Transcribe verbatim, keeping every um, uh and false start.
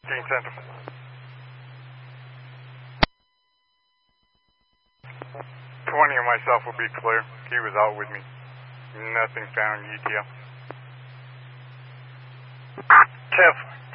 Gene Center. twenty of myself will be clear. He was out with me. Nothing found in E T L. Kev.